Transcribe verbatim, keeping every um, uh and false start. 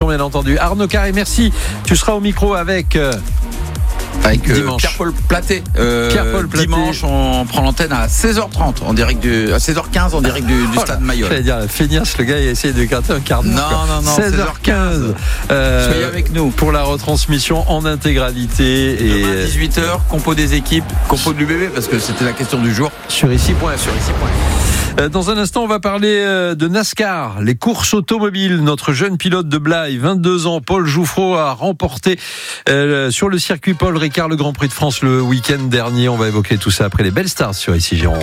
bien entendu. Arnaud Carré, merci. Tu seras au micro avec... Euh... Avec euh, dimanche. Pierre-Paul Platé. Euh, Pierre-Paul Platé. Dimanche, on prend l'antenne à seize heures trente, en direct du, à seize heures quinze, en direct du, du oh stade Mayol. J'allais dire, feignasse, le gars, il a essayé de gratter un quart d'heure. Non, non, non, seize heures quinze. Euh, Soyez avec nous. Pour la retransmission en intégralité. Demain, et dix-huit heures, compo des équipes, compo de l'U B B, parce que c'était la question du jour. Sur ici point F R. Sur ici point F R. Dans un instant, on va parler de NASCAR, les courses automobiles. Notre jeune pilote de Blaye, vingt-deux ans, Paul Jouffreau, a remporté euh, sur le circuit Paul Ricard le Grand Prix de France le week-end dernier. On va évoquer tout ça après les belles stars sur Ici Giron.